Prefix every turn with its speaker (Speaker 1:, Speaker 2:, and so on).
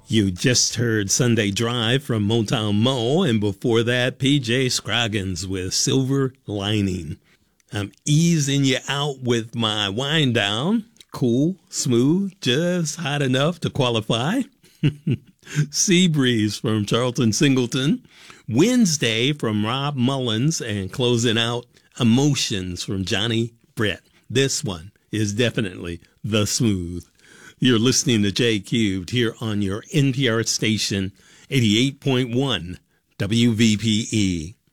Speaker 1: You just heard Sunday Drive from Motown Mo, and before that, PJ Scroggins with Silver Lining. I'm easing you out with my wind down. Cool, smooth, just hot enough to qualify. Sea Breeze from Charlton Singleton. Wednesday from Rob Mullins, and closing out Emotions from Johnny Brett. This one is definitely the smooth. You're listening to J Cubed here on your NPR station, 88.1 WVPE.